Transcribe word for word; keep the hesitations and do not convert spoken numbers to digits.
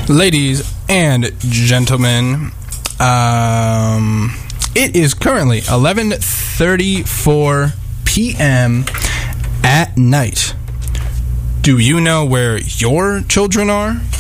Ladies and gentlemen, um, it is currently eleven thirty-four p.m. at night. Do you know where your children are?